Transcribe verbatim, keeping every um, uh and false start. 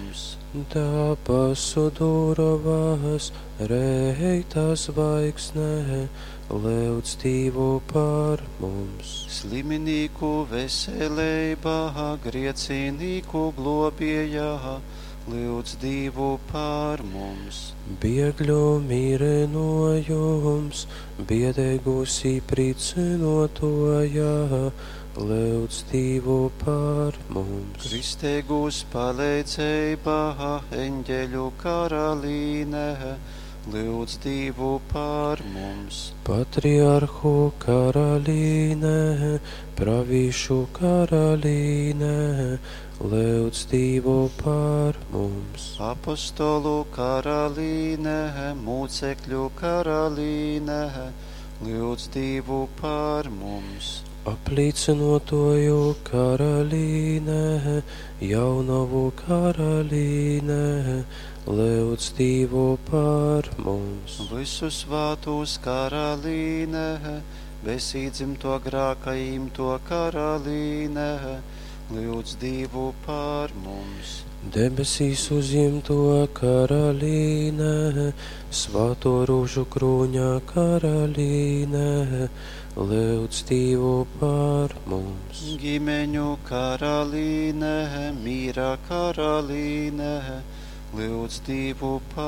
mums. Dabasu durvās, reita zvaigznē, lūdz Dievu par mums. Sliminīku veselībā, griecinīku globējā, lūdz Dievu par mums. Biegļu mīrenojums, biedēgus īpricinotojā, lūdz Dievu par mums. Kristēgus palīdzībā, eņģeļu karalīne, lūdz Dievu par mums. Patriarhu karalīne, pravīšu karalīne, lūdz Dievu par mums. Apostolu karalīne, mūcekļu karalīne, lūdz Dievu par mums. Apliecinotoju karalīne, jaunavu karalīne, lūdz Dievu par mums. Visu svātus karalīne, besīdzimto grākajimto karalīne, lūdz Dievu par mums. Debesīs uzņemto karalīne, svāto rūžu krūņā karalīne, lūdz Dievu par mums. Ģimeņu karalīne, mīra karalīne, lūdz Dievu par